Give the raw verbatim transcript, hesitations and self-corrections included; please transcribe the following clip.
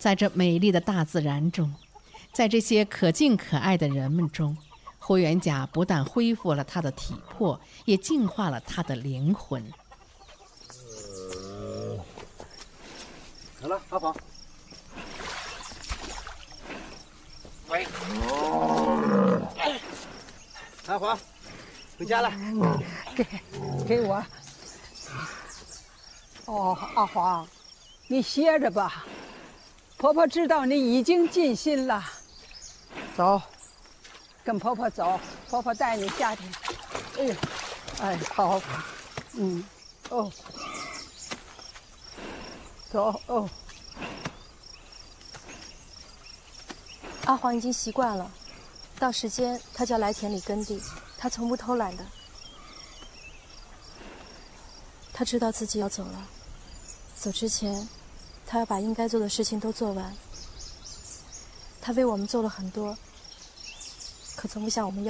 在这美丽的大自然中，在这些可敬可爱的人们中，霍元甲不但恢复了他的体魄，也净化了他的灵魂。 好了，阿黄。喂，阿黄，回家了。 给，给我。哦，阿黄，你歇着吧。婆婆知道你已经尽心了。走，跟婆婆走，婆婆带你下去。哎呀，哎，好。嗯，哦。走哦。 阿黄已经习惯了，到时间他就要来田里耕地，他从不偷懒的。他知道自己要走了，走之前，他要把应该做的事情都做完。他为我们做了很多，可从不向我们要。